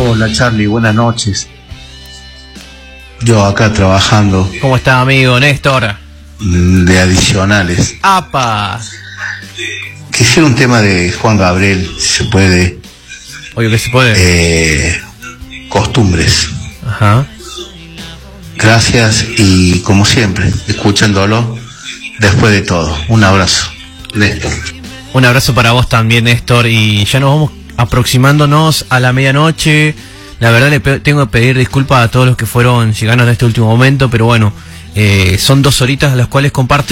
Hola Charlie, buenas noches. Yo acá trabajando. ¿Cómo está, amigo Néstor? De adicionales. ¡Apa! Quisiera un tema de Juan Gabriel, si se puede. Oye, que se puede. Costumbres. Ajá. Gracias y como siempre, escuchándolo después de todo. Un abrazo, Néstor. Un abrazo para vos también, Néstor. Y ya nos vamos aproximándonos a la medianoche. La verdad tengo que pedir disculpas a todos los que fueron llegando en este último momento, pero bueno, son 2 horitas las cuales compartí.